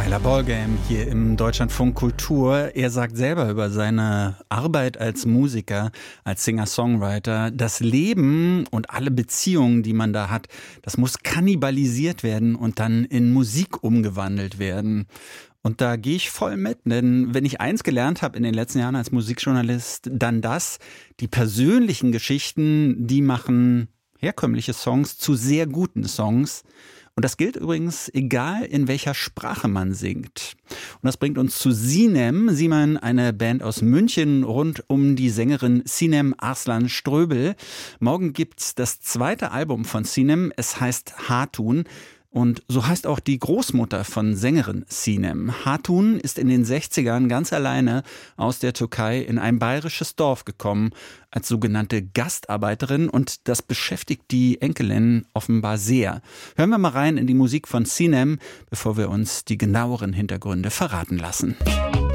Tyler Ballgame hier im Deutschlandfunk Kultur. Er sagt selber über seine Arbeit als Musiker, als Singer-Songwriter, das Leben und alle Beziehungen, die man da hat, das muss kannibalisiert werden und dann in Musik umgewandelt werden. Und da gehe ich voll mit, denn wenn ich eins gelernt habe in den letzten Jahren als Musikjournalist, dann das: Die persönlichen Geschichten, die machen herkömmliche Songs zu sehr guten Songs. Und das gilt übrigens, egal in welcher Sprache man singt. Und das bringt uns zu Sinem. Sinem, eine Band aus München rund um die Sängerin Sinem Arslan Ströbel. Morgen gibt's das zweite Album von Sinem. Es heißt Hatun. Und so heißt auch die Großmutter von Sängerin Sinem. Hatun ist in den 60ern ganz alleine aus der Türkei in ein bayerisches Dorf gekommen, als sogenannte Gastarbeiterin, und das beschäftigt die Enkelin offenbar sehr. Hören wir mal rein in die Musik von Sinem, bevor wir uns die genaueren Hintergründe verraten lassen.